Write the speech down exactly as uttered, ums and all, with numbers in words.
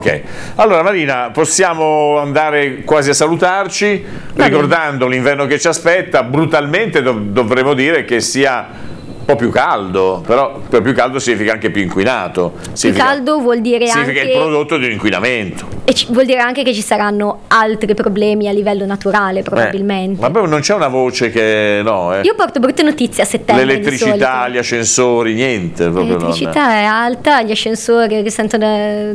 Ok, allora Marina, possiamo andare quasi a salutarci, Va ricordando bene. L'inverno che ci aspetta. Brutalmente dov- dovremmo dire che sia un po' più caldo, però per più caldo significa anche più inquinato. Significa, più caldo vuol dire significa anche... il prodotto di un inquinamento. E ci, vuol dire anche che ci saranno altri problemi a livello naturale, probabilmente. Eh, ma non c'è una voce che... no, eh. Io porto brutte notizie a settembre. L'elettricità, gli ascensori, niente. L'elettricità non... è alta, gli ascensori risentono